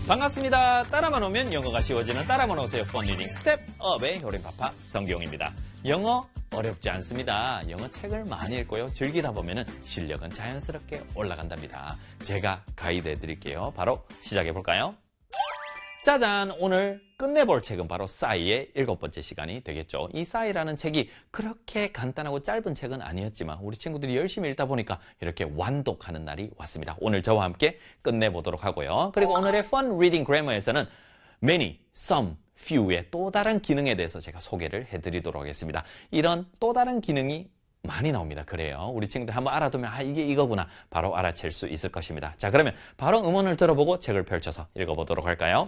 반갑습니다. 따라만 오면 영어가 쉬워지는 따라만 오세요. Fun Reading 스텝업의 효린파파 성기용입니다. 영어 어렵지 않습니다. 영어 책을 많이 읽고요. 즐기다 보면 실력은 자연스럽게 올라간답니다. 제가 가이드 해드릴게요. 바로 시작해볼까요? 짜잔! 오늘 끝내볼 책은 바로 싸이의 7번째 시간이 되겠죠. 이 싸이라는 책이 그렇게 간단하고 짧은 책은 아니었지만 우리 친구들이 열심히 읽다 보니까 이렇게 완독하는 날이 왔습니다. 오늘 저와 함께 끝내보도록 하고요. 그리고 오늘의 Fun Reading Grammar에서는 many, some, few의 또 다른 기능에 대해서 제가 소개를 해드리도록 하겠습니다. 이런 또 다른 기능이 많이 나옵니다. 그래요. 우리 친구들 한번 알아두면 이게 이거구나 바로 알아챌 수 있을 것입니다. 자, 그러면 바로 음원을 들어보고 책을 펼쳐서 읽어보도록 할까요?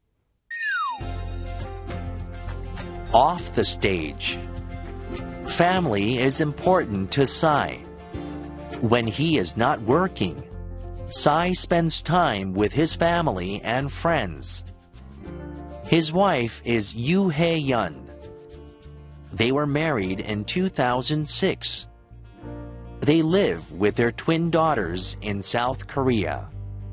Off the stage. Family is important to Sai. When he is not working, Sai spends time with his family and friends. His wife is Yoo Hae-yeon. They were married in 2006. They live with their twin daughters in South Korea.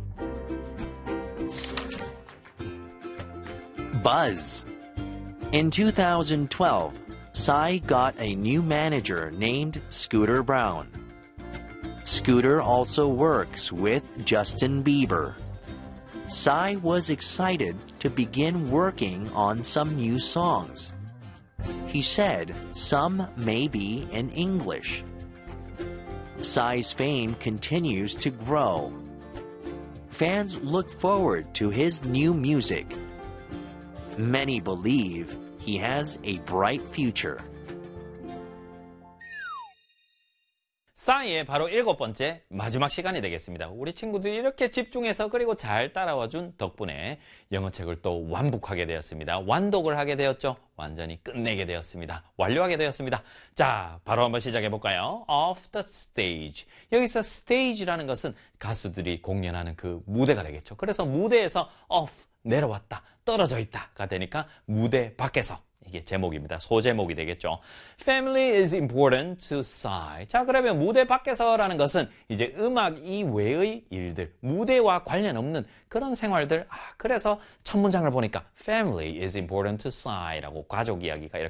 Buzz. In 2012, Sai got a new manager named Scooter Brown. Scooter also works with Justin Bieber. Sai was excited to begin working on some new songs. He said some may be in English. Sai's fame continues to grow. Fans look forward to his new music. Many believe he has a bright future. 싸이의 바로 7번째 마지막 시간이 되겠습니다. 우리 친구들이 이렇게 집중해서 그리고 잘 따라와준 덕분에 영어책을 또 완북하게 되었습니다. 완독을 하게 되었죠. 완전히 끝내게 되었습니다. 완료하게 되었습니다. 자, 바로 한번 시작해볼까요? Off the stage. 여기서 stage라는 것은 가수들이 공연하는 그 무대가 되겠죠. 그래서 무대에서 off, 내려왔다, 떨어져 있다가 되니까 무대 밖에서. 이게 제목입니다. 소제목이 되겠죠. Family is important to Sai. 자, 그러면 무대 밖에서라는 것은 이제 음악 이외의 일들, 무대와 관련 없는 그런 생활들. 그래서 첫 문장을 보니까 Family is important to Sai라고 가족 이야기가 이렇게